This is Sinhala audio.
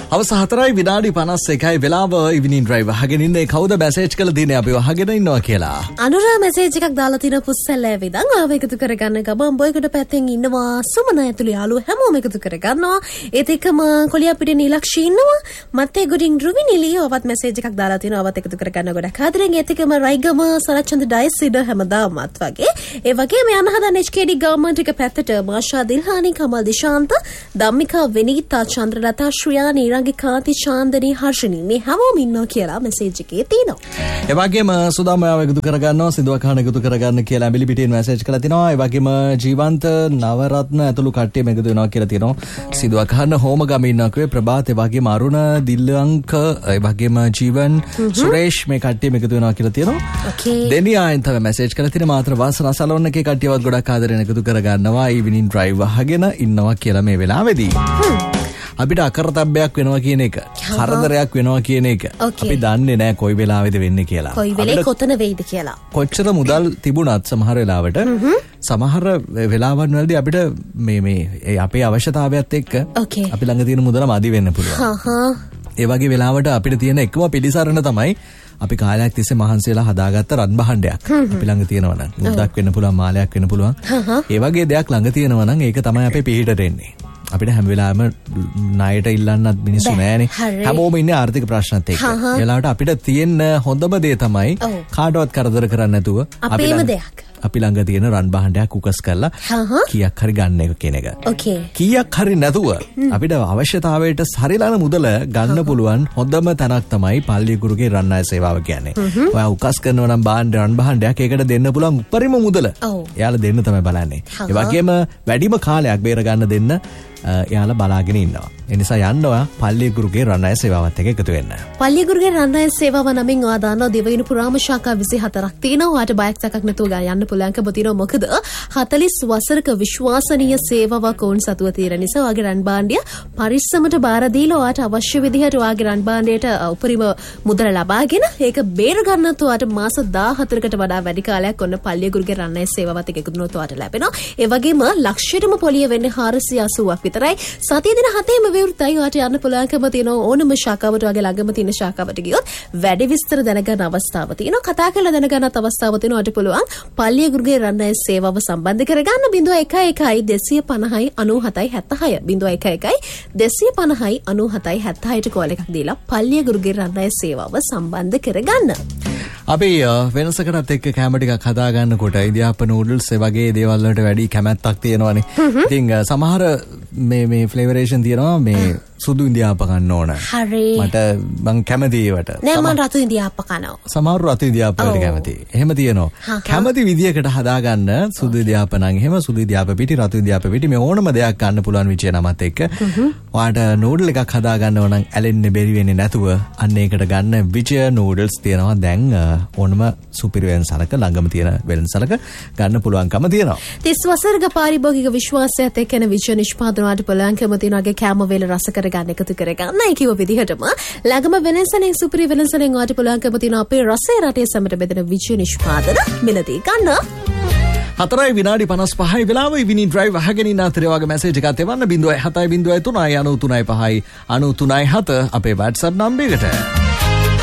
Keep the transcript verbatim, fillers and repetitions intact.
අවස හතරයි විනාඩි පනස් එකයි වෙලාව ඉවිනින් ඩ්‍රයිව් අහගෙන ඉන්නේ කවුද මැසේජ් කළ දිනේ අපි අහගෙන ඉන්නවා කියලා. අනුරා මැසේජ් එකක් දාලා තින පුස්සල්ල ඇවිදන් ආව එකතු කරගන්න ගමන් බොයකට පැත්තෙන් ඉන්නවා සුමන ඇතුළේ යාළුවෝ හැමෝම එකතු කරගන්නවා. ඒත් එක්කම කොලියා පිටේ නිලක්ෂී ඉන්නවා. මත්තේ ගොඩින් රුවි නිලිය ඔවත් මැසේජ් එකක් දාලා තිනවා ඔවත් එකතු කරගන්න ගොඩක් ආදරෙන්. ඒත් එක්කම රයිගම සරච්චන්ද ඩයිස් ඉද හැමදාමත් වගේ. ඒ වගේම යන හදන එච් කේ ඩී ගවර්න්මන්ට් එක පැත්තට මාෂා දිල්හානි කමල් දිශාන්ත ධම්මිකා විනීතා චන්ද්‍රලතා ශ්‍රියා නීරංගි කාන්ති චාන්දනී හර්ෂණී මේ හැමෝම ඉන්නවා කියලා මැසේජ් එකේ තියෙනවා. ඒ වගේම සුදාමාව එකතු කරගන්නවා සිදුවා කහන එකතු කරගන්න කියලා ඇඹිලි පිටින් මැසේජ් කරලා තිනවා. ඒ වගේම ජීවන්ත නවරත්න ඇතුළු කට්ටියම එකතු වෙනවා කියලා තියෙනවා. සිදුවා කහන හෝමගම ඉන්නවා කිව්වේ ප්‍රභාත් ඒ වගේම අරුණ දිල්ලංක ඒ වගේම ජීවන් සුරේෂ් මේ කට්ටියම එකතු වෙනවා කියලා තියෙනවා. ඕකේ. දෙනියාෙන් තමයි මැසේජ් කරලා තියෙන මාත්‍ර වාසනා සලෝන් එකේ කට්ටියවත් ගොඩක් ආදරෙන් එකතු කරගන්නවා. ඊවිනින් ඩ්‍රයිව් අහගෙන ඉන්නවා කියලා මේ වෙලාවේදී. අපිට අකරතැබ්බයක් වෙනවා කියන එක කරදරයක් වෙනවා කියන එක අපි දන්නේ නැහැ කොයි වෙලාවෙද වෙන්නේ කියලා. කොයි වෙලේ කොතන වෙයිද කියලා. කොච්චර මුදල් තිබුණත් සමහර වෙලාවට සමහර වෙලාවන් වලදී අපිට මේ මේ අපේ අවශ්‍යතාවයත් එක්ක අපි ළඟ තියෙන මුදල මදි වෙන්න පුළුවන්. ඒ වගේ වෙලාවට අපිට තියෙන එකම පිළිසරණ තමයි අපි කාලයක් තිස්සේ මහන්සි වෙලා හදාගත්ත රන් බහණ්ඩයක් අපි ළඟ තියෙනවා නම් මුද්දක් වෙන්න පුළුවන් මාලයක් වෙන්න පුළුවන්. ඒ වගේ දෙයක් ළඟ තියෙනවා නම් ඒක තමයි අපේ පිහිටට එන්නේ. අපිට හැම වෙලාවෙම ණයට ඉල්ලන්නත් මිනිස්සු නැහැනේ. හැමෝම ඉන්නේ ආර්ථික ප්‍රශ්නත් එක්ක. ඒ වෙලාවට අපිට තියෙන හොඳම දේ තමයි කාටවත් කරදර කරන්නේ නැතුව අපේම දෙයක් අපි ළඟ තියෙන රන් බහණ්ඩයක් උකස් කරලා කීයක් හරි ගන්න එක කියන එක. ඕකේ. කීයක් හරි නැතුව අපිට අවශ්‍යතාවයට සරිලන මුදල ගන්න පුළුවන් හොඳම තැනක් තමයි පල්ලියකුරුගේ රන් අය සේවාව කියන්නේ. ඔයා උකස් කරනවා නම් බාණ්ඩ රන් බහණ්ඩයක් ඒකට දෙන්න පුළුවන් උපරිම මුදල. එයාලා දෙන්න තමයි බලන්නේ. ඒ වගේම වැඩිම කාලයක් බේර ගන්න දෙන්න එයාලා බලාගෙන ඉන්නවා. ඒ නිසා යන්න ඔයා පල්ලියකුරුගේ රන් අය සේවාවත් එක්ක එකතු වෙන්න. පල්ලියකුරුගේ රන් අය සේවාව නමින් ඔයා දන්නවා දිවයින පුරාම ශාඛා විසි හතරක් තියෙනවා. ඔයාට බයක් සැකක් නැතුව යන්න පුළුවන්කම තියෙනවා. මොකද හතළිස් වසරක විශ්වාසනීය සේවාවක් වුන් සතුව තියෙන නිසා ඔයාගේ රන් භාණ්ඩය පරිස්සමට බාර දීලා ඔයාට අවශ්‍ය විදිහට ඔයාගේ රන් භාණ්ඩයට උපරිම මුදල ලබාගෙන ඒක බේර ගන්නත් ඔයාට මාස දාහතරකට වඩා වැඩි කාලයක් ඔන්න පල්ලියකුරුගේ රන් අය සේවාවත් එක්ක එකතු වුණොත් ඔයාට ලැබෙනවා. ඒ වගේම ලක්ෂයටම පොලිය වෙන්නේ හාරසිය අසූවක් විතරයි. සතිය දින හතේම විවෘතයි. ඔයාට යන්න පුළුවන්කම තියෙනවා ඕනම ශාඛාවට ඔයාගේ ළඟම තියෙන ශාඛාවට ගියොත් වැඩි විස්තර දැනගන්න අවස්ථාව තියෙනවා. කතා කරලා දැනගන්නත් අවස්ථාව තියෙනවා. ඔයාට පුළුවන් පල්ලියකුරුගේ රන් අය සේවාව සම්බන්ධ කරගන්න බිංදුව එක එකයි දෙසිය පනහයි අනූහතයි හැත්තහය බිංදුව එක එකයි දෙසිය පනහයි අනූහතයි හැත්තහයට කෝල් එකක් දීලා පල්ලියකුරුගේ රන් අය සේවාව සම්බන්ධ කරගන්න. අපි වෙනසකටත් එක්ක කැම ටිකක් හදා ගන්නකොට ඉන්දියාප නූඩල්ස් ඒ වගේ දේවල් වලට වැඩි කැමැත්තක් තියෙනවානේ. ඉතින් සමහර මේ මේ ෆ්ලේවරේෂන් තියෙනවා මේ සුදු ඉන්දියාප කන්න ඕන. හරි. මට මං කැමති ඒවට. නෑ මං රතු ඉන්දියාප කනවා. සමහර රතු ඉන්දියාප වලට කැමති. එහෙම තියෙනවා. කැමති විදියකට හදාගන්න සුදු ඉන්දියාප නම් එහෙම සුදු ඉන්දියාප පිටි රතු ඉන්දියාප පිටි මේ ඕනම දෙයක් ගන්න පුළුවන් විචය නමත් එක්ක. ඔයාට නූඩල් එකක් හදාගන්නව නම් ඇලෙන්නේ බැරි වෙන්නේ නැතුව අන්න ඒකට ගන්න විචය නූඩල්ස් තියෙනවා. දැන් ඕනම සුපිරි වෙනසලක ළඟම තියෙන වෙනසලක ගන්න පුළුවන්කම තියෙනවා. තිස් වසරක පාරිභෝගික විශ්වාසයත් එක්ක එන විචය නිෂ්පාදන වලට පුළුවන්කම තියෙනවාගේ කැම වේල රස කර ගන්න එකතු කරගන්නයි කිව්ව විදිහටම ළඟම වෙනසෙන් සුපිරි වෙනසෙන් ඔයාට පුළුවන්කම තියෙන අපේ රසය රටේ සමට බෙදෙන විචය නිෂ්පාදන මිලදී ගන්න. හතරයි විනාඩි පනස් පහයි වෙලාව ඉවිනි ඩ්‍රයිව් අහගෙන ඉන්න අතරේ වගේ මැසේජ් එකක් එවන්න බිංදුවයි හතයි බිංදුවයි තුනයි අනූ තුනයි පහයි අනූ තුනයි හත අපේ WhatsApp නම්බරයකට.